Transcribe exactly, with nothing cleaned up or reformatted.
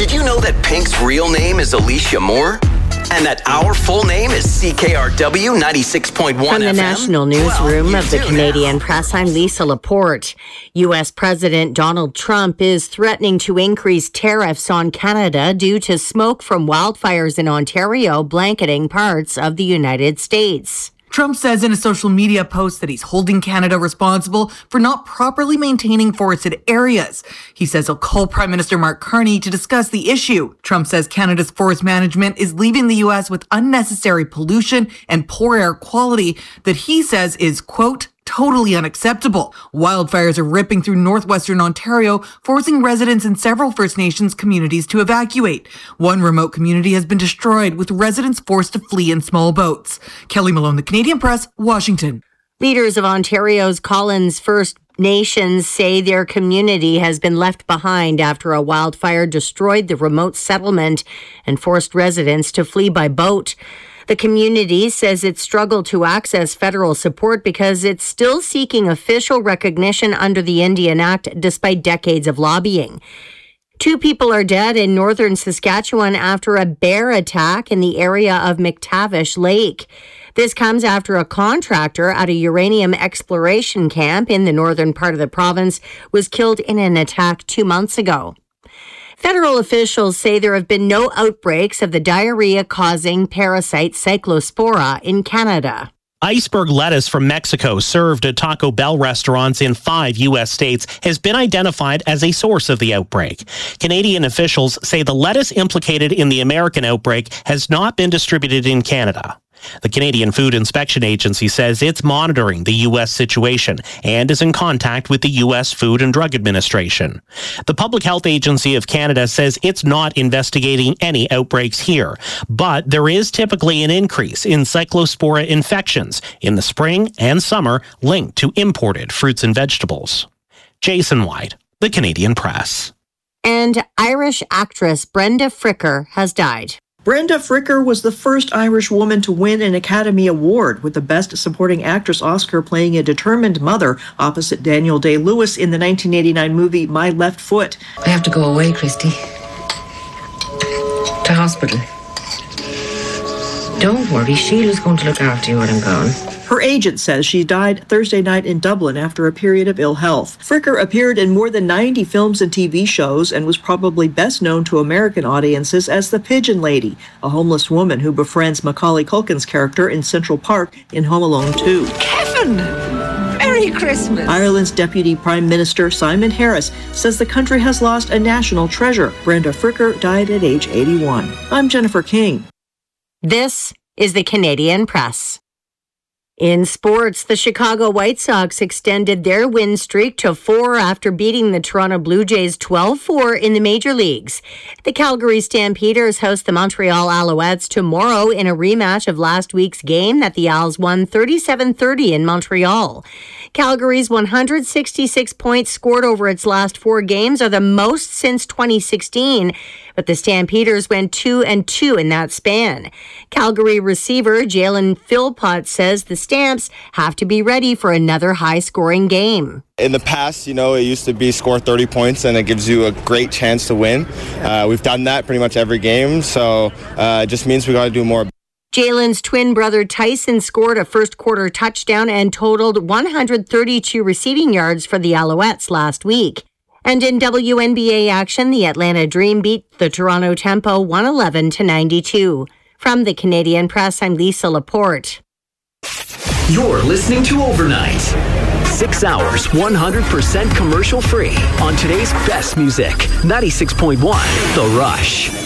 Did you know that Pink's real name is Alicia Moore? And that our full name is C K R W ninety-six point one From the F M? National Newsroom Well, of the do Canadian now. Press, I'm Lisa Laporte. U S President Donald Trump is threatening to increase tariffs on Canada due to smoke from wildfires in Ontario blanketing parts of the United States. Trump says in a social media post that he's holding Canada responsible for not properly maintaining forested areas. He says he'll call Prime Minister Mark Carney to discuss the issue. Trump says Canada's forest management is leaving the U S with unnecessary pollution and poor air quality that he says is, quote, totally unacceptable. Wildfires are ripping through northwestern Ontario, forcing residents in several First Nations communities to evacuate. One remote community has been destroyed, with residents forced to flee in small boats. Kelly Malone, The Canadian Press, Washington. Leaders of Ontario's Collins First Nations say their community has been left behind after a wildfire destroyed the remote settlement and forced residents to flee by boat. The community says it struggled to access federal support because it's still seeking official recognition under the Indian Act despite decades of lobbying. Two people are dead in northern Saskatchewan after a bear attack in the area of McTavish Lake. This comes after a contractor at a uranium exploration camp in the northern part of the province was killed in an attack two months ago. Federal officials say there have been no outbreaks of the diarrhea-causing parasite Cyclospora in Canada. Iceberg lettuce from Mexico served at Taco Bell restaurants in five U S states has been identified as a source of the outbreak. Canadian officials say the lettuce implicated in the American outbreak has not been distributed in Canada. The Canadian Food Inspection Agency says it's monitoring the U S situation and is in contact with the U S Food and Drug Administration. The Public Health Agency of Canada says it's not investigating any outbreaks here, but there is typically an increase in Cyclospora infections in the spring and summer linked to imported fruits and vegetables. Jason White, The Canadian Press. And Irish actress Brenda Fricker has died. Brenda Fricker was the first Irish woman to win an Academy Award, with the Best Supporting Actress Oscar playing a determined mother opposite Daniel Day-Lewis in the nineteen eighty-nine movie My Left Foot. I have to go away, Christy. To hospital. Don't worry, Sheila's going to look after you when I'm gone. Her agent says she died Thursday night in Dublin after a period of ill health. Fricker appeared in more than ninety films and T V shows and was probably best known to American audiences as the Pigeon Lady, a homeless woman who befriends Macaulay Culkin's character in Central Park in Home Alone two. Kevin! Merry Christmas! Ireland's Deputy Prime Minister Simon Harris says the country has lost a national treasure. Brenda Fricker died at age eighty-one. I'm Jennifer King. This is the Canadian Press. In sports, the Chicago White Sox extended their win streak to four after beating the Toronto Blue Jays twelve four in the major leagues. The Calgary Stampeders host the Montreal Alouettes tomorrow in a rematch of last week's game that the Als won thirty-seven thirty in Montreal. Calgary's one hundred sixty-six points scored over its last four games are the most since twenty sixteen, but the Stampeders went two and two in that span. Calgary receiver Jalen Philpott says the Stamps have to be ready for another high-scoring game. In the past, you know, it used to be score thirty points and it gives you a great chance to win. Uh, we've done that pretty much every game, so uh, it just means we got to do more. Jalen's twin brother Tyson scored a first-quarter touchdown and totaled one hundred thirty-two receiving yards for the Alouettes last week. And in W N B A action, the Atlanta Dream beat the Toronto Tempo one eleven to ninety-two. From the Canadian Press, I'm Lisa Laporte. You're listening to Overnight. Six hours, one hundred percent commercial free on today's best music. ninety-six point one The Rush.